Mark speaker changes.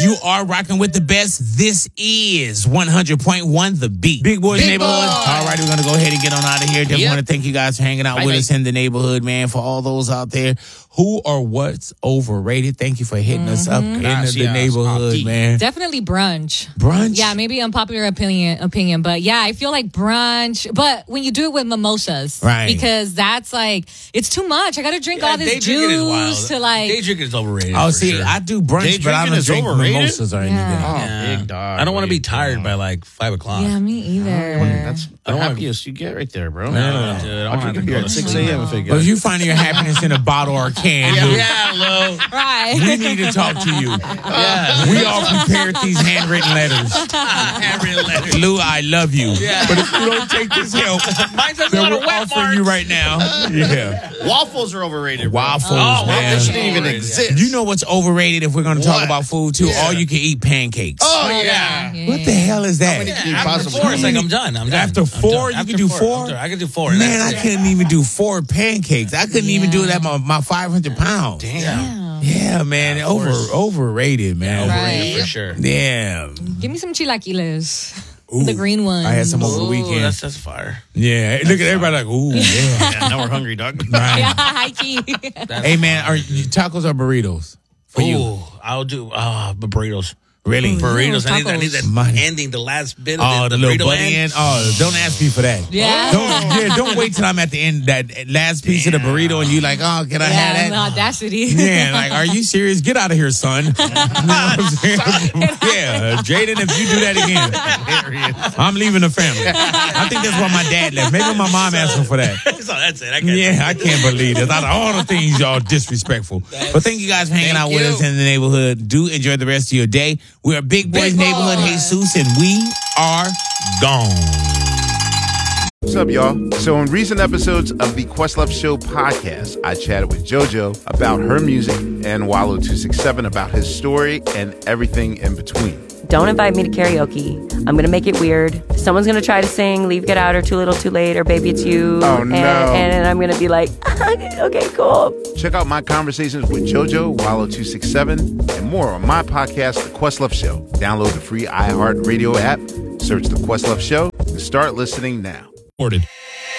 Speaker 1: You are rocking with the best. This is 100.1 The Beat. Big Boys Neighborhood. All right, we're going to go ahead and get on out of here. Just want to thank you guys for hanging out with us in the neighborhood, man. For all those out there who or what's overrated, thank you for hitting us up in the neighborhood, man.
Speaker 2: Definitely brunch.
Speaker 1: Brunch?
Speaker 2: Yeah, maybe unpopular opinion, but yeah, I feel like brunch. But when you do it with mimosas,
Speaker 1: right?
Speaker 2: Because that's like it's too much. I got to drink all this juice to like.
Speaker 3: Day drinking is overrated.
Speaker 1: Oh, see, sure. I do brunch, but I don't drink mimosas or anything.
Speaker 3: Yeah.
Speaker 4: Big dog.
Speaker 3: I don't want to be tired by like 5 o'clock.
Speaker 2: Yeah, me either.
Speaker 4: That's the happiest you get right there, bro.
Speaker 3: Dude, I want to
Speaker 4: be at 6 a.m. if it
Speaker 1: But if you find your happiness in a bottle or a can,
Speaker 3: Lou.
Speaker 2: Right.
Speaker 1: We need to talk to you. We all prepared these handwritten letters. Lou, I love you.
Speaker 3: Yeah.
Speaker 1: But if you don't take this help, then we're offering you right now. Yeah.
Speaker 4: Waffles are overrated.
Speaker 1: Waffles,
Speaker 4: man.
Speaker 1: man.
Speaker 4: They shouldn't even exist.
Speaker 1: You know what's overrated if we're going to talk about food, too? All you can eat pancakes.
Speaker 4: Oh, yeah.
Speaker 1: What the hell is that?
Speaker 3: After 4, it's like I'm done.
Speaker 1: After 4, you can do 4?
Speaker 3: I can do 4.
Speaker 1: Man, I couldn't even do 4 pancakes. I couldn't even do that my 500 pounds.
Speaker 3: Damn.
Speaker 1: Yeah, man. Overrated, man.
Speaker 3: Overrated for sure.
Speaker 1: Yeah.
Speaker 2: Give me some chilaquiles. The green ones.
Speaker 1: I had some over the weekend.
Speaker 3: That's fire.
Speaker 1: Yeah. Look at everybody like, ooh, yeah.
Speaker 4: Now we're hungry, dog.
Speaker 1: Right.
Speaker 2: Yeah, high key.
Speaker 1: Hey, man, are you tacos or burritos? For you?
Speaker 3: I'll do burritos.
Speaker 1: Really?
Speaker 3: Burritos. I need that
Speaker 1: Money.
Speaker 3: ending, the last bit of
Speaker 1: Oh, the little
Speaker 3: burrito
Speaker 1: bunny end.
Speaker 3: end.
Speaker 1: Oh, don't ask me for that.
Speaker 2: Yeah.
Speaker 1: Don't wait till I'm at the end, that last piece of the burrito, and you like, oh, can I have that?
Speaker 2: The audacity.
Speaker 1: Yeah, like, are you serious? Get out of here, son. You know what I'm saying? Yeah, Jaden, if you do that again, I'm leaving the family. I think that's why my dad left. Maybe my mom asked him for that.
Speaker 3: So that's it.
Speaker 1: I can't believe this. Out of all the things, y'all disrespectful. But thank you guys for hanging out with us in the neighborhood. Do enjoy the rest of your day. We are Big Boys Neighborhood Jesus, and we are gone.
Speaker 5: What's up, y'all? So in recent episodes of the Questlove Show podcast, I chatted with JoJo about her music and Wallow267 about his story and everything in between.
Speaker 6: Don't invite me to karaoke. I'm going to make it weird. Someone's going to try to sing Leave, Get Out, or Too Little, Too Late, or Baby It's You.
Speaker 5: Oh, no.
Speaker 6: And I'm going to be like, okay, cool.
Speaker 5: Check out my conversations with JoJo, Wallow267, and more on my podcast, The Questlove Show. Download the free iHeartRadio app, search The Questlove Show, and start listening now.